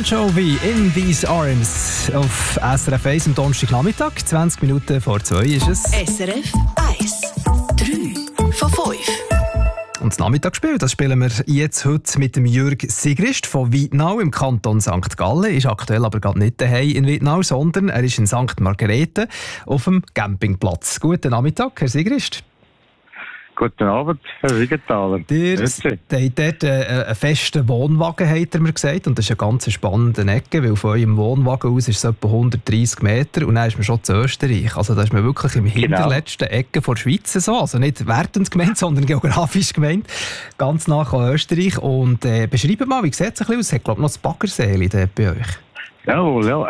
Bon Jovi in These Arms auf SRF 1 am Donnerstagnachmittag. 20 Minuten vor 2 ist es. SRF 1. 3 von 5. Und das Nachmittagsspiel, das spielen wir jetzt heute mit dem Jürg Sigrist von Weidnau im Kanton St. Gallen. Ist aktuell aber gerade nicht daheim in Weidnau, sondern er ist in St. Margrethe auf dem Campingplatz. Guten Nachmittag, Herr Sigrist. Guten Abend, Herr Wiegenthaler. Ihr habt dort einen festen Wohnwagen, hat er mir gesagt. Und das ist eine ganz spannende Ecke, weil von eurem Wohnwagen aus ist es etwa 130 Meter und dann ist man schon zu Österreich. Also da ist man wirklich im hinterletzten Ecke der Schweiz so. Also nicht wertend gemeint, sondern geografisch gemeint. Ganz nah an Österreich. Und beschreibt mal, wie sieht es ein bisschen aus? Es hat, glaube ich, noch das Baggerseeli dort bei euch. Jawohl, ja.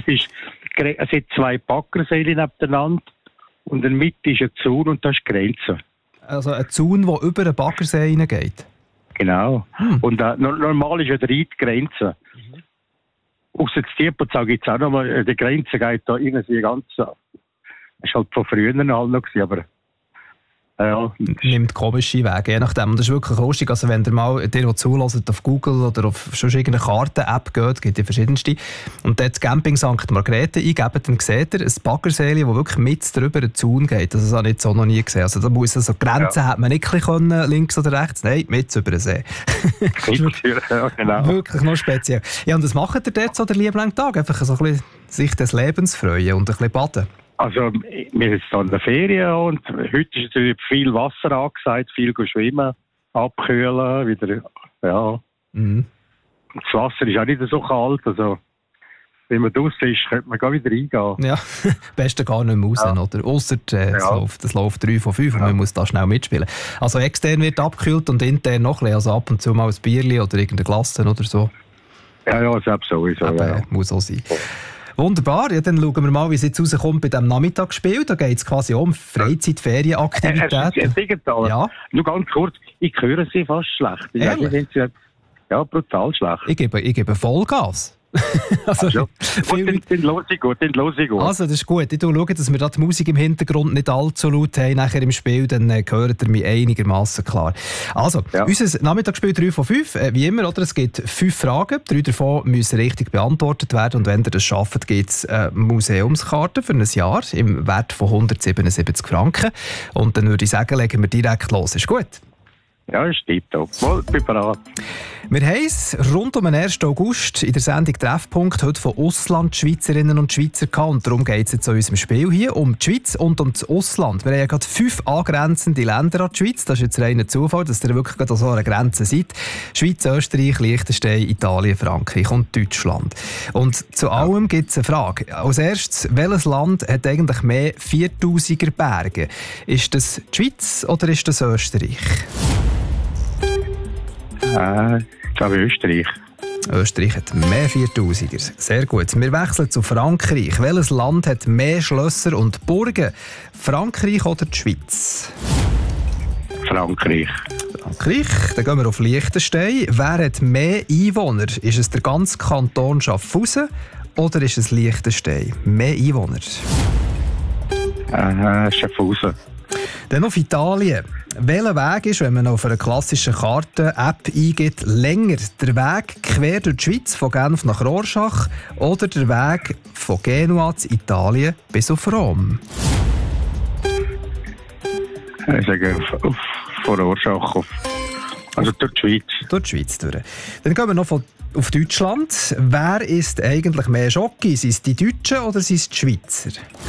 Es hat 2 Baggerseele nebeneinander und in der Mitte ist ein Zaun und das ist die Grenze. Also ein Zaun, der über den Baggersee hineingeht? Genau. Und normal ist ja die Grenze. Ausser das Tierpozau gibt es auch noch mal, die Grenze geht da irgendwie ganz... Das war halt von früher halt noch, aber... Ja. Nimmt komische Wege, je nachdem. Und das ist wirklich lustig. Also wenn ihr mal zuhört auf Google oder auf schon irgendeine Karten-App geht, gibt es verschiedenste, und dort Camping St. Margrethe eingebt, dann seht ihr ein Baggerseeli, das wirklich mit drüber den Zaun geht. Das habe ich jetzt auch noch nie gesehen. Also da muss also Grenzen hat man nicht können, links oder rechts. Nein, mit über den See. Ja, genau. Wirklich noch speziell. Ja, und was macht ihr dort so den lieben Tag? Einfach so ein bisschen sich des Lebens freuen und ein bisschen baden? Also, wir sind jetzt in der Ferien und heute ist natürlich viel Wasser angesagt, viel schwimmen, abkühlen, wieder, ja. Mhm. Das Wasser ist auch nicht so kalt, also wenn man draussen ist, könnte man gar wieder reingehen. Ja, am besten gar nicht mehr raus, oder? Ausser das läuft 3 von 5 und man muss da schnell mitspielen. Also extern wird abgekühlt und intern noch ein bisschen, also ab und zu mal ein Bierchen oder irgendeine Glasse oder so. Ja, selbst sowieso. Ja. Muss auch sein. Wunderbar, ja, dann schauen wir mal, wie es jetzt rauskommt bei diesem Nachmittagsspiel. Da geht es quasi um Freizeit, Ferienaktivitäten. Ja. Nur ganz kurz, ich höre Sie fast schlecht. Ja, brutal schlecht. Ich gebe Vollgas. Also, dann los ich gut. Also, das ist gut. Ich schaue, dass wir da die Musik im Hintergrund nicht allzu laut haben nachher im Spiel, dann hört ihr mich einigermaßen klar. Also, unser Nachmittagsspiel 3 von 5, wie immer, oder? Es gibt 5 Fragen, 3 davon müssen richtig beantwortet werden und wenn ihr das schafft, gibt es eine Museumskarte für ein Jahr im Wert von 177 Franken. Und dann würde ich sagen, legen wir direkt los. Ist gut? Ja, ist tipptopp. Bin bereit. Wir haben es rund um den 1. August in der Sendung Treffpunkt heute von Auslandschweizerinnen und Schweizer gehabt. Und darum geht es jetzt in unserem Spiel hier um die Schweiz und um das Ausland. Wir haben ja gerade 5 angrenzende Länder an die Schweiz. Das ist jetzt reiner Zufall, dass ihr wirklich gerade an so einer Grenze seid. Schweiz, Österreich, Liechtenstein, Italien, Frankreich und Deutschland. Und zu allem gibt es eine Frage. Als erstes, welches Land hat eigentlich mehr 4000er Berge? Ist das die Schweiz oder ist das Österreich? Ich glaube Österreich. Österreich hat mehr 4000er. Sehr gut. Wir wechseln zu Frankreich. Welches Land hat mehr Schlösser und Burgen? Frankreich oder die Schweiz? Frankreich. Dann gehen wir auf Liechtenstein. Wer hat mehr Einwohner? Ist es der ganze Kanton Schaffhausen oder ist es Liechtenstein? Mehr Einwohner? Schaffhausen. Dann auf Italien. Welcher Weg ist, wenn man auf einer klassischen Karte-App eingibt, länger? Der Weg quer durch die Schweiz von Genf nach Rorschach oder der Weg von Genua zu Italien bis auf Rom? Ich sage von Rorschach also durch die Schweiz. Durch die Schweiz durch. Dann gehen wir noch auf Deutschland. Wer isst eigentlich mehr Schoki? Sind es die Deutschen oder sind es die Schweizer?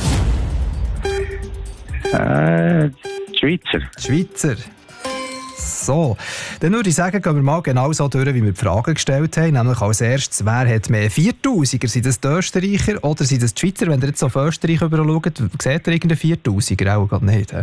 Schweizer. So, dann würde ich sagen, gehen wir mal genau so durch, wie wir die Fragen gestellt haben. Nämlich als erstes, wer hat mehr 4000er? Sind das die Österreicher oder sind das die Schweizer? Wenn ihr jetzt auf Österreich rüber schaut, seht ihr irgendeinen 4000er? Auch gerade nicht.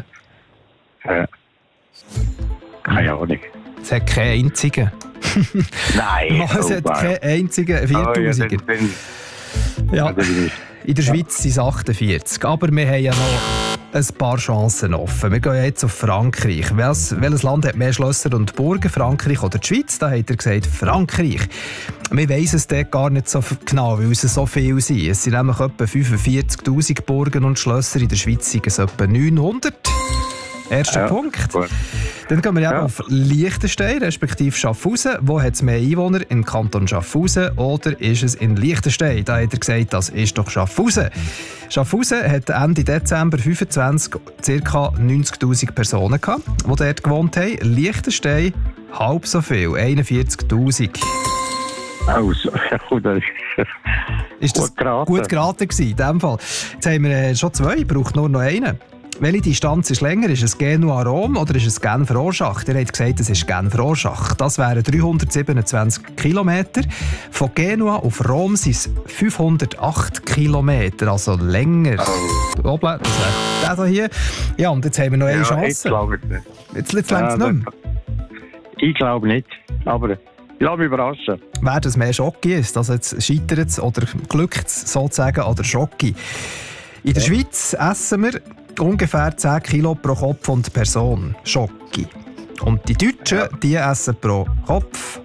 Keine Ahnung. Es hat keinen einzigen. Nein. Es hat keinen einzigen 4000er. Ja, in der Schweiz sind es 48. Aber wir haben ja noch ein paar Chancen offen. Wir gehen jetzt auf Frankreich. Welches Land hat mehr Schlösser und Burgen? Frankreich oder die Schweiz? Da hat er gesagt Frankreich. Wir weiss es dort gar nicht so genau, weil es so viel sind. Es sind nämlich etwa 45'000 Burgen und Schlösser. In der Schweiz sind es etwa 900. Erster Punkt. Gut. Dann gehen wir auf Liechtenstein, respektive Schaffhausen. Wo hat es mehr Einwohner? Im Kanton Schaffhausen oder ist es in Liechtenstein? Da hat er gesagt, das ist doch Schaffhausen. Schaffhausen hat Ende Dezember 25 ca. 90'000 Personen gehabt, die dort gewohnt haben. Liechtenstein halb so viel, 41'000. Also, Ist das gut geraten gewesen, in dem Fall? Jetzt haben wir schon 2, braucht nur noch einen. Welche Distanz ist länger? Ist es Genua-Rom oder ist es Genf-Rorschach? Ihr habt gesagt, es ist Genf-Rorschach. Das wären 327 Kilometer. Von Genua auf Rom sind es 508 Kilometer, also länger. Hoppla, das wäre der hier. Ja, und jetzt haben wir noch eine Chance. Ich glaube nicht. Jetzt längt es nicht mehr. Ich glaube nicht, aber ich lasse mich überraschen. Wer das mehr Schocki ist, also jetzt scheitert es oder glückt es sozusagen an der Schocki. In der Schweiz essen wir ungefähr 10 Kilo pro Kopf und Person Schocki. Und die Deutschen, die essen pro Kopf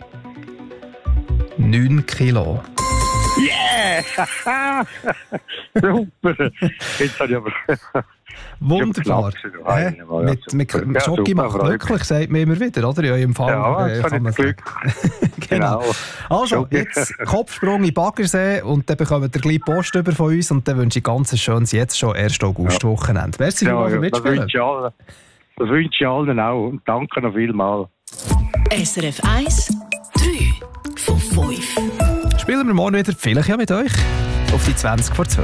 9 Kilo. Yeah! Super! Jetzt habe ich aber... Wunderbar. Mit Schocki macht glücklich, sagt man immer wieder, oder? Ja, im Fall, ja, kann man Glück. Genau. Also, jetzt Kopfsprung in Baggersee und dann bekommt ihr gleich Post über von uns und dann wünsche ich ganz ein schönes, jetzt schon 1. August-Wochenende. Merci vielmals für Mitspielen. Das wünsche ich allen auch und danke noch vielmals. SRF 1, 3 von 5. Spielen wir morgen wieder, vielleicht ja mit euch, auf die 20 vor 2.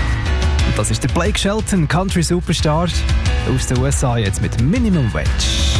Und das ist der Blake Shelton, Country Superstar aus den USA, jetzt mit Minimum Wage.